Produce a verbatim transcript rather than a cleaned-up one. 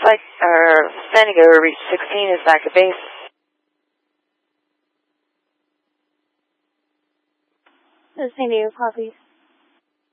flight, or San Diego, reach sixteen is back to base. San Diego, copy.